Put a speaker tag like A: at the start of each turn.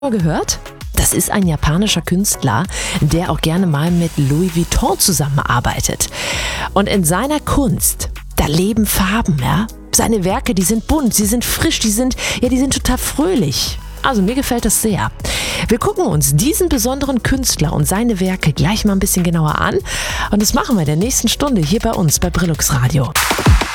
A: Gehört? Das ist ein japanischer Künstler, der auch gerne mal mit Louis Vuitton zusammenarbeitet. Und in seiner Kunst, da leben Farben, ja. Seine Werke, die sind bunt, sie sind frisch, die sind total fröhlich. Also mir gefällt das sehr. Wir gucken uns diesen besonderen Künstler und seine Werke gleich mal ein bisschen genauer an. Und das machen wir in der nächsten Stunde hier bei uns bei Brillux Radio.